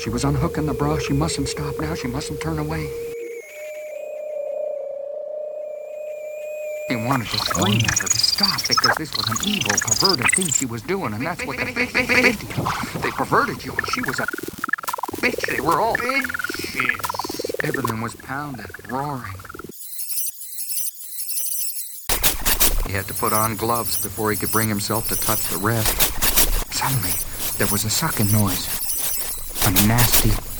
She was unhooking the bra. She mustn't stop now. She mustn't turn away. He wanted to scream at her to stop because this was an evil, perverted thing she was doing, and that's what the bitch did. They perverted you, and she was a bitch. They were all bitches. Everything was pounding, roaring. He had to put on gloves before he could bring himself to touch the rest. Suddenly, there was a sucking noise. A nasty,